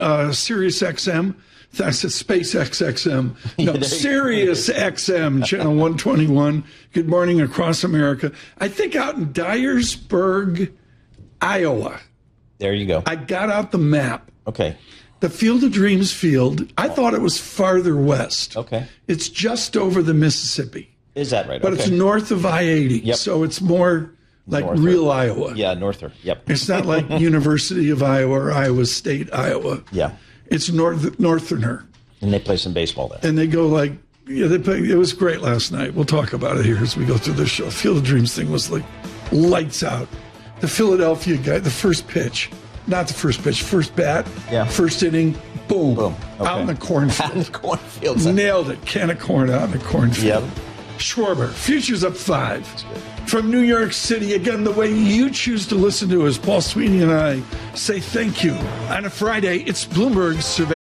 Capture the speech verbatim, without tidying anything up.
uh, Sirius X M. I said SpaceX X M. No, Sirius X M, channel one twenty-one. Good morning across America. I think out in Dyersburg, Iowa. There you go. I got out the map. Okay. The Field of Dreams field, I thought it was farther west. Okay. It's just over the Mississippi. Is that right? But okay. it's north of I eighty. Yep. So it's more like Norther. real Iowa. Yeah, norther. Yep. It's not like University of Iowa or Iowa State, Iowa. Yeah. It's north northerner. And they play some baseball there. And they go like, yeah, they play. It was great last night. We'll talk about it here as we go through this show. Field of Dreams thing was like lights out. The Philadelphia guy, the first pitch, not the first pitch, first bat, yeah. first inning, boom, boom. Okay. out in the cornfield. Out in the cornfield. Nailed it. Can of corn out in the cornfield. Yep. Schwarber, Futures up five. From New York City, again, the way you choose to listen to us, Paul Sweeney and I say thank you. On a Friday, it's Bloomberg Survey.